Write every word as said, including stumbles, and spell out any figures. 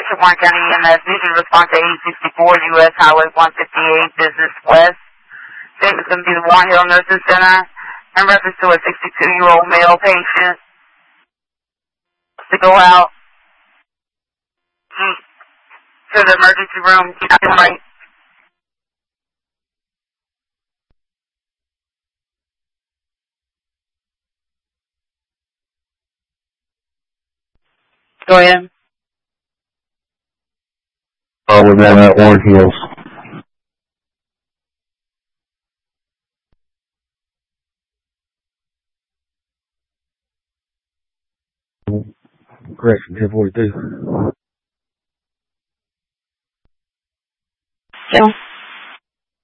Bishop Warren County E M S, need you to respond to eight sixty-four U S Highway one fifty-eight, Business West. Statement's going to be the Warren Hill Nursing Center in reference to a sixty-two-year-old male patient to go out to the emergency room. Right. Go ahead. Oh, we're down at Warren Hills. Correction, ten forty-two. Yeah.